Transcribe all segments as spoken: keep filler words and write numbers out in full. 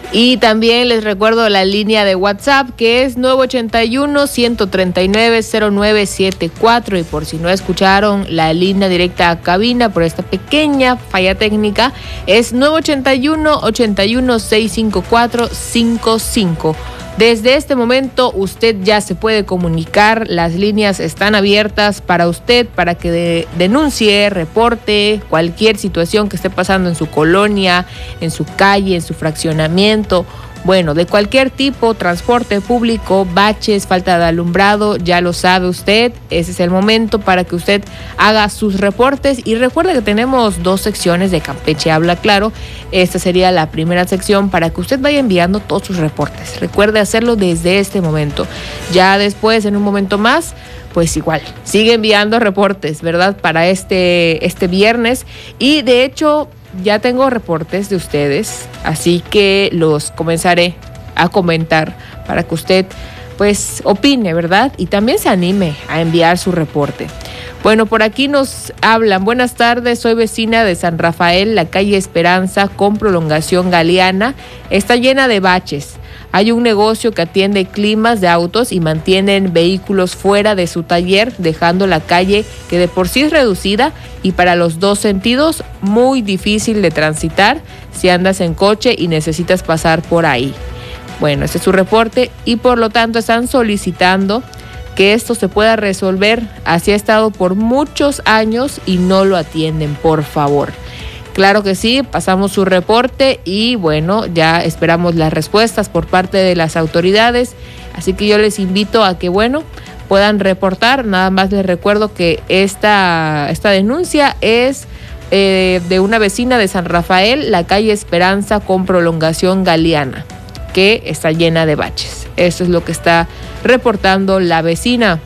Y también les recuerdo la línea de WhatsApp, que es nueve ocho uno, uno tres nueve, cero nueve siete cuatro, y por si no escucharon la línea directa a cabina por esta pequeña falla técnica, es nueve ocho uno, ocho uno, seis cinco cuatro cinco cinco. Desde este momento usted ya se puede comunicar, las líneas están abiertas para usted, para que de, denuncie, reporte cualquier situación que esté pasando en su colonia, en su calle, en su fraccionamiento. Bueno, de cualquier tipo, transporte público, baches, falta de alumbrado, ya lo sabe usted. Ese es el momento para que usted haga sus reportes. Y recuerde que tenemos dos secciones de Campeche Habla Claro. Esta sería la primera sección para que usted vaya enviando todos sus reportes. Recuerde hacerlo desde este momento. Ya después, en un momento más, pues igual, sigue enviando reportes, ¿verdad? Para este, este viernes. Y de hecho, ya tengo reportes de ustedes, así que los comenzaré a comentar para que usted pues opine, ¿verdad? Y también se anime a enviar su reporte. Bueno, por aquí nos hablan. Buenas tardes, soy vecina de San Rafael, la calle Esperanza con prolongación Galeana. Está llena de baches. Hay un negocio que atiende climas de autos y mantienen vehículos fuera de su taller, dejando la calle que de por sí es reducida y para los dos sentidos muy difícil de transitar si andas en coche y necesitas pasar por ahí. Bueno, este es su reporte y por lo tanto están solicitando que esto se pueda resolver. Así ha estado por muchos años y no lo atienden, por favor. Claro que sí, pasamos su reporte y bueno, ya esperamos las respuestas por parte de las autoridades. Así que yo les invito a que, bueno, puedan reportar. Nada más les recuerdo que esta, esta denuncia es eh, de una vecina de San Rafael, la calle Esperanza con prolongación Galeana, que está llena de baches. Eso es lo que está reportando la vecina.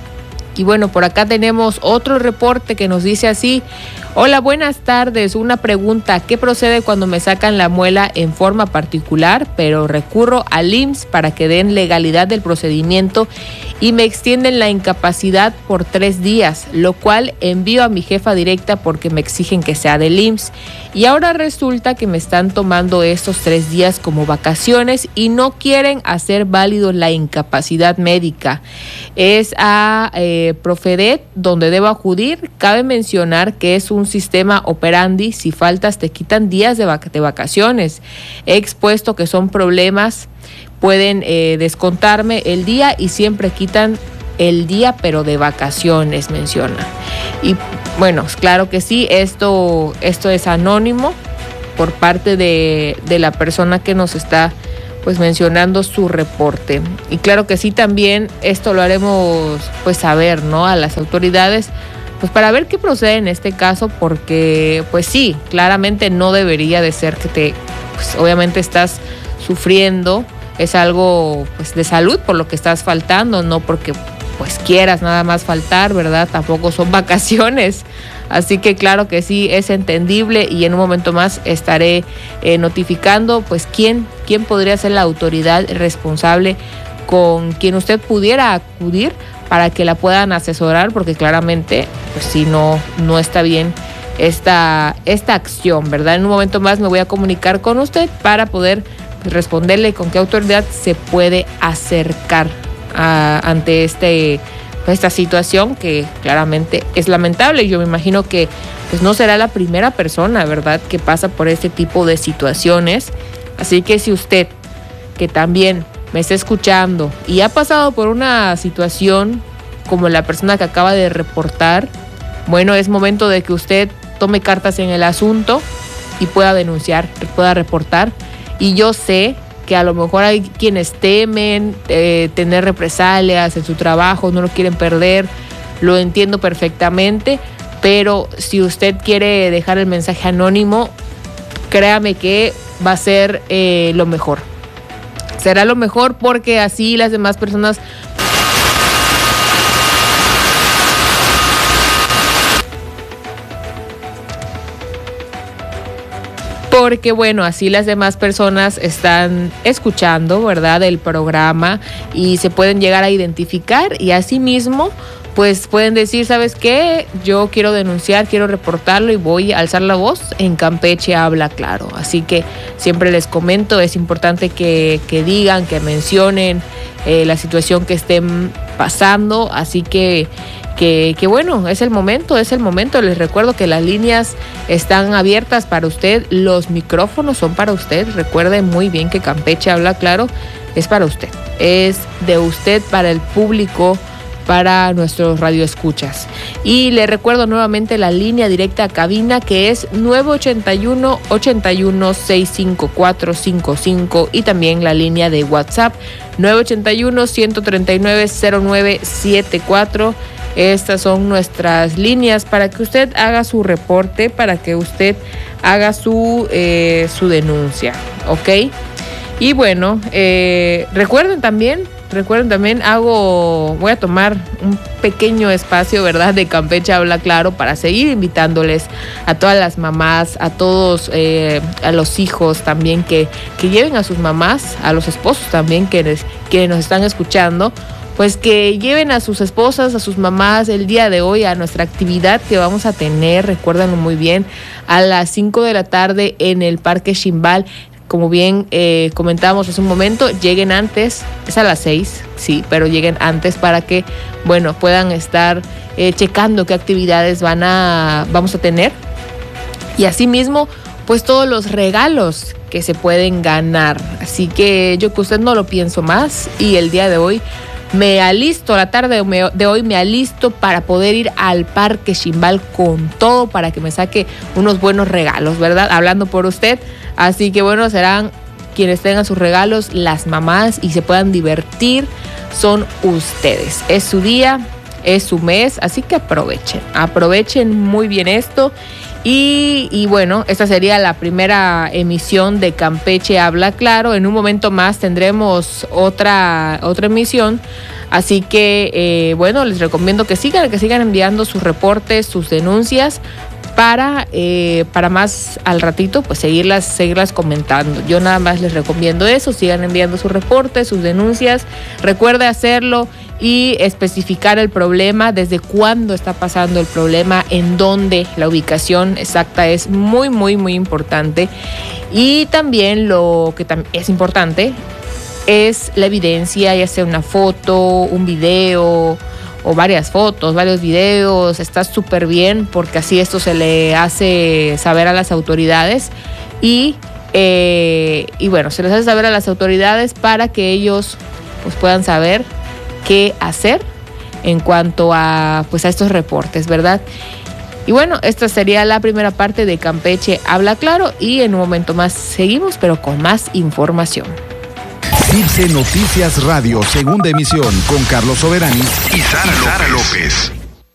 Y bueno, por acá tenemos otro reporte que nos dice así: hola, buenas tardes, una pregunta, ¿qué procede cuando me sacan la muela en forma particular, pero recurro al I M S S para que den legalidad del procedimiento y me extienden la incapacidad por tres días, lo cual envío a mi jefa directa porque me exigen que sea del I M S S? Y ahora resulta que me están tomando estos tres días como vacaciones y no quieren hacer válido la incapacidad médica. Es a eh, Profedet donde debo acudir. Cabe mencionar que es un sistema operandi, si faltas te quitan días de, vac- de vacaciones. He expuesto que son problemas, pueden eh, descontarme el día y siempre quitan el día, pero de vacaciones, menciona. Y bueno, claro que sí, esto, esto es anónimo por parte de, de la persona que nos está pues mencionando su reporte. Y claro que sí, también esto lo haremos pues saber, ¿no?, a las autoridades, pues para ver qué procede en este caso, porque pues sí, claramente no debería de ser que te, pues obviamente estás sufriendo, es algo pues de salud por lo que estás faltando, no porque pues quieras nada más faltar, ¿verdad? Tampoco son vacaciones. Así que claro que sí, es entendible y en un momento más estaré eh, notificando pues quién, quién podría ser la autoridad responsable con quien usted pudiera acudir para que la puedan asesorar, porque claramente pues sí, no, no está bien esta, esta acción, ¿verdad? En un momento más me voy a comunicar con usted para poder pues, responderle con qué autoridad se puede acercar a, ante este... esta situación que claramente es lamentable. Yo me imagino que pues no será la primera persona, ¿verdad?, que pasa por este tipo de situaciones. Así que si usted, que también me está escuchando y ha pasado por una situación como la persona que acaba de reportar, bueno, es momento de que usted tome cartas en el asunto y pueda denunciar, pueda reportar. Y yo sé que a lo mejor hay quienes temen eh, tener represalias en su trabajo, no lo quieren perder, lo entiendo perfectamente, pero si usted quiere dejar el mensaje anónimo, créame que va a ser eh, lo mejor. Será lo mejor porque así las demás personas porque bueno, así las demás personas están escuchando, ¿verdad?, el programa y se pueden llegar a identificar y asimismo pues pueden decir, ¿sabes qué? Yo quiero denunciar, quiero reportarlo y voy a alzar la voz. En Campeche Habla Claro. Así que siempre les comento, es importante que, que digan, que mencionen eh, la situación que estén pasando. Así que, que, que bueno, es el momento, es el momento. Les recuerdo que las líneas están abiertas para usted, los micrófonos son para usted. Recuerden muy bien que Campeche Habla Claro es para usted, es de usted para el público, para nuestros radioescuchas. Y le recuerdo nuevamente la línea directa a cabina, que es nueve ochenta y uno, ochenta y uno, sesenta y cinco cuatro cincuenta y cinco, y también la línea de WhatsApp nueve ochenta y uno, ciento treinta y nueve, cero nueve setenta y cuatro. Estas son nuestras líneas para que usted haga su reporte, para que usted haga su, eh, su denuncia, ¿ok? Y bueno, eh, recuerden también Recuerden también, hago, voy a tomar un pequeño espacio, ¿verdad?, de Campeche Habla Claro para seguir invitándoles a todas las mamás, a todos, eh, a los hijos también que, que lleven a sus mamás, a los esposos también que, que nos están escuchando, pues que lleven a sus esposas, a sus mamás el día de hoy a nuestra actividad que vamos a tener, recuérdenlo muy bien, a las cinco de la tarde en el Parque Ximbal. Como bien eh, comentábamos hace un momento, lleguen antes, es a las seis, sí, pero lleguen antes para que, bueno, puedan estar eh, checando qué actividades van a, vamos a tener. Y asimismo, pues todos los regalos que se pueden ganar. Así que yo que usted no lo pienso más y el día de hoy me alisto, la tarde de hoy me alisto para poder ir al Parque Ximbal con todo para que me saque unos buenos regalos, ¿verdad? Hablando por usted. Así que bueno, serán quienes tengan sus regalos, las mamás, y se puedan divertir, son ustedes. Es su día, es su mes, así que aprovechen, aprovechen muy bien esto. Y, y bueno, esta sería la primera emisión de Campeche Habla Claro. En un momento más tendremos otra, otra emisión. Así que, eh, bueno, les recomiendo que sigan, que sigan enviando sus reportes, sus denuncias, para, eh, para más al ratito, pues seguirlas, seguirlas comentando. Yo nada más les recomiendo eso, sigan enviando sus reportes, sus denuncias. Recuerde hacerlo y especificar el problema, desde cuándo está pasando el problema, en dónde, la ubicación exacta es muy, muy, muy importante. Y también lo que tam- es importante es la evidencia, ya sea una foto, un video o varias fotos, varios videos. Está súper bien porque así esto se le hace saber a las autoridades y, eh, y bueno, se les hace saber a las autoridades para que ellos pues puedan saber qué hacer en cuanto a pues a estos reportes, ¿verdad? Y bueno, esta sería la primera parte de Campeche Habla Claro y en un momento más seguimos, pero con más información. Circe Noticias Radio, segunda emisión, con Carlos Soberani y Sara, Sara López.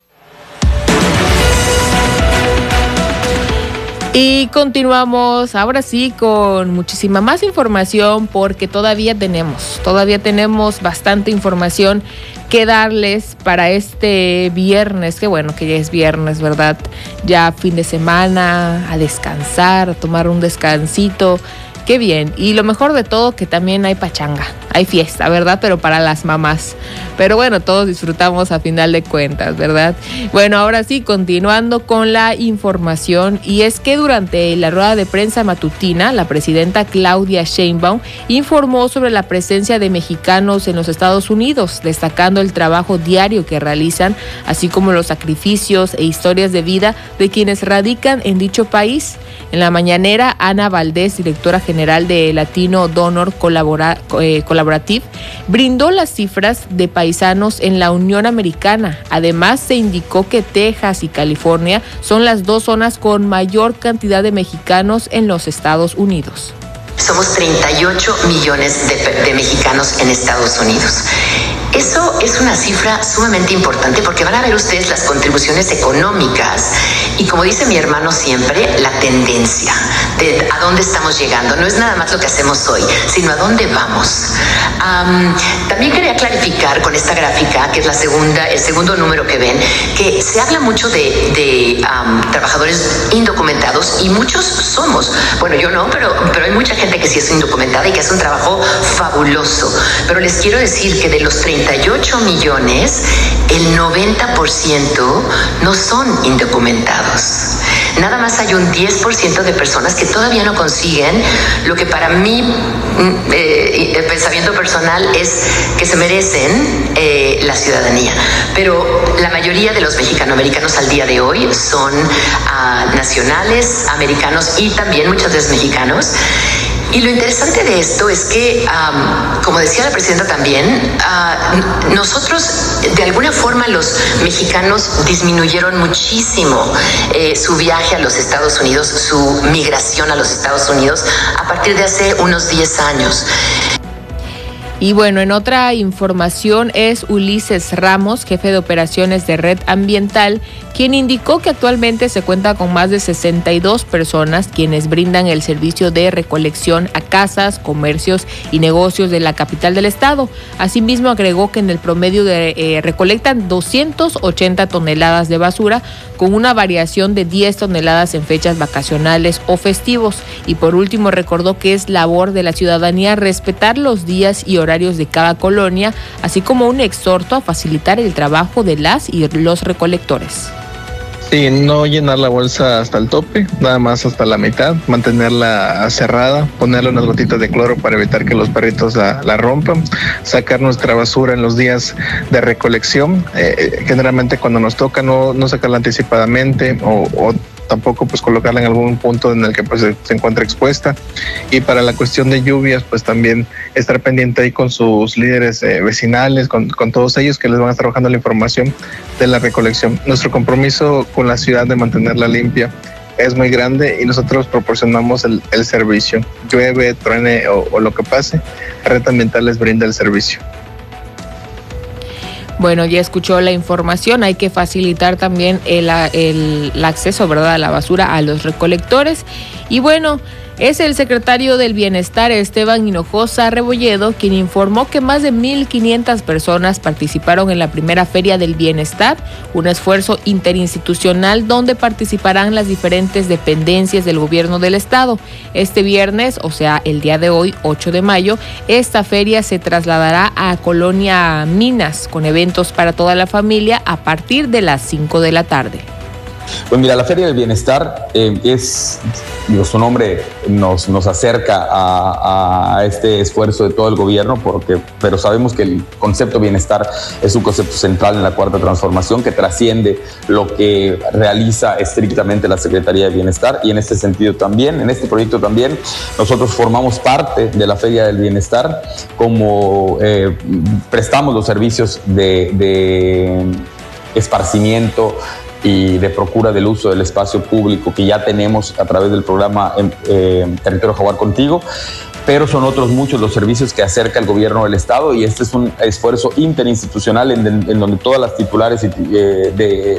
Y continuamos ahora sí con muchísima más información porque todavía tenemos, todavía tenemos bastante información que darles para este viernes, que bueno que ya es viernes, ¿verdad? Ya fin de semana, a descansar, a tomar un descansito. Qué bien. Y lo mejor de todo, que también hay pachanga, hay fiesta, ¿verdad? Pero para las mamás. Pero bueno, todos disfrutamos a final de cuentas, ¿verdad? Bueno, ahora sí, continuando con la información. Y es que durante la rueda de prensa matutina, la presidenta Claudia Sheinbaum informó sobre la presencia de mexicanos en los Estados Unidos, destacando el trabajo diario que realizan, así como los sacrificios e historias de vida de quienes radican en dicho país. En la mañanera, Ana Valdés, directora general de Latino Donor Colabora, eh, Collaborative, brindó las cifras de paisanos en la Unión Americana. Además, se indicó que Texas y California son las dos zonas con mayor cantidad de mexicanos en los Estados Unidos. Somos treinta y ocho millones de, de mexicanos en Estados Unidos. Eso es una cifra sumamente importante porque van a ver ustedes las contribuciones económicas y, como dice mi hermano siempre, la tendencia. de a dónde estamos llegando. No es nada más lo que hacemos hoy, sino a dónde vamos. Um, también quería clarificar con esta gráfica, que es la segunda, el segundo número que ven, que se habla mucho de, de um, trabajadores indocumentados, y muchos somos. Bueno, yo no, pero, pero hay mucha gente que sí es indocumentada y que hace un trabajo fabuloso. Pero les quiero decir que de los treinta y ocho millones, el noventa por ciento no son indocumentados. Nada más hay un diez por ciento de personas que todavía no consiguen lo que para mí, eh, el pensamiento personal, es que se merecen eh, la ciudadanía. Pero la mayoría de los mexicanoamericanos al día de hoy son uh, nacionales, americanos y también muchas veces mexicanos. Y lo interesante de esto es que, um, como decía la presidenta también, uh, nosotros, de alguna forma, los mexicanos disminuyeron muchísimo eh, su viaje a los Estados Unidos, su migración a los Estados Unidos, a partir de hace unos diez años. Y bueno, en otra información es Ulises Ramos, jefe de operaciones de Red Ambiental, quien indicó que actualmente se cuenta con más de sesenta y dos personas quienes brindan el servicio de recolección a casas, comercios y negocios de la capital del estado. Asimismo, agregó que en el promedio de, eh, recolectan doscientas ochenta toneladas de basura, con una variación de diez toneladas en fechas vacacionales o festivos. Y por último, recordó que es labor de la ciudadanía respetar los días y horarios de cada colonia, así como un exhorto a facilitar el trabajo de las y los recolectores. Sí, no llenar la bolsa hasta el tope, nada más hasta la mitad, mantenerla cerrada, ponerle unas gotitas de cloro para evitar que los perritos la, la rompan, sacar nuestra basura en los días de recolección, eh, generalmente cuando nos toca no, no sacarla anticipadamente o, o tampoco pues colocarla en algún punto en el que pues se, se encuentra expuesta. Y para la cuestión de lluvias, pues también estar pendiente ahí con sus líderes eh, vecinales, con, con todos ellos que les van a estar arrojando la información de la recolección. Nuestro compromiso con la ciudad de mantenerla limpia es muy grande y nosotros proporcionamos el, el servicio. Llueve, truene o, o lo que pase, Red Ambiental les brinda el servicio. Bueno, ya escuchó la información, hay que facilitar también el, el, el acceso, ¿verdad?, a la basura a los recolectores. Y bueno, es el secretario del Bienestar, Esteban Hinojosa Rebolledo, quien informó que más de mil quinientas personas participaron en la primera Feria del Bienestar, un esfuerzo interinstitucional donde participarán las diferentes dependencias del gobierno del estado. Este viernes, o sea, el día de hoy, ocho de mayo, esta feria se trasladará a Colonia Minas con eventos para toda la familia a partir de las cinco de la tarde. Pues mira, la Feria del Bienestar eh, es, digo, su nombre nos, nos acerca a, a este esfuerzo de todo el gobierno, porque, pero sabemos que el concepto bienestar es un concepto central en la Cuarta Transformación que trasciende lo que realiza estrictamente la Secretaría de Bienestar, y en este sentido también, en este proyecto también, nosotros formamos parte de la Feria del Bienestar, como eh, prestamos los servicios de, de esparcimiento y de procura del uso del espacio público que ya tenemos a través del programa eh, Territorio Jaguar Contigo, pero son otros muchos los servicios que acerca el gobierno del estado, y este es un esfuerzo interinstitucional en, en donde todas las titulares eh, de